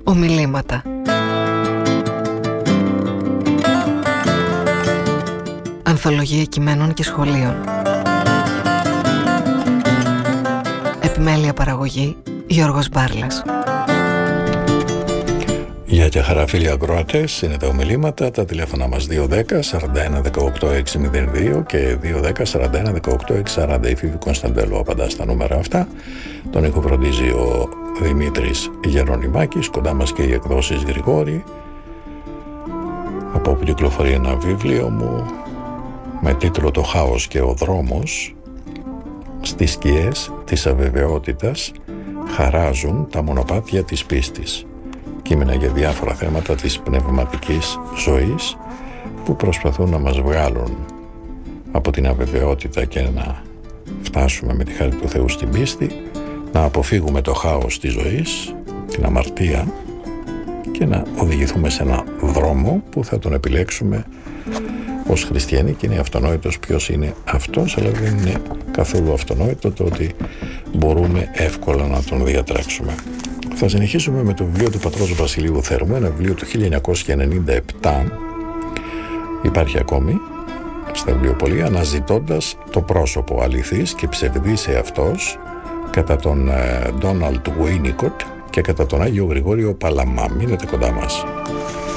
Ομιλήματα. Ανθολογία κειμένων και σχολείων. Επιμέλεια παραγωγή Γιώργος Μπάρλας. Γεια και χαρά φίλοι ακροατές, είναι τα ομιλήματα, τα τηλέφωνα μας 210 41 18 602 και 210 41 18 640. Η Φίβη Κωνσταντέλου απαντά στα νούμερα αυτά. Τον ήχο φροντίζει ο Δημήτρης Γερονιμάκης, κοντά μας και οι εκδόσεις Γρηγόρη, από όπου κυκλοφορεί ένα βιβλίο μου με τίτλο «Το χάος και ο δρόμος». Στις σκιές της αβεβαιότητας χαράζουν τα μονοπάτια της πίστης. Κείμενα για διάφορα θέματα της πνευματικής ζωής που προσπαθούν να μας βγάλουν από την αβεβαιότητα και να φτάσουμε με τη χάρη του Θεού στην πίστη, να αποφύγουμε το χάος της ζωής, την αμαρτία και να οδηγηθούμε σε ένα δρόμο που θα τον επιλέξουμε ως χριστιανοί, και είναι αυτονόητος ποιος είναι αυτός, αλλά δεν είναι καθόλου αυτονόητο το ότι μπορούμε εύκολα να τον διατρέξουμε. Θα συνεχίσουμε με το βιβλίο του πατρός Βασιλείου Θέρμου, ένα βιβλίο του 1997, υπάρχει ακόμη στα βιβλιοπωλεία, «Αναζητώντας το πρόσωπο, αληθής και ψευδής εαυτός», κατά τον Ντόναλντ Βουίνικοτ και κατά τον Άγιο Γρηγόριο Παλαμά. Μείνετε κοντά μας.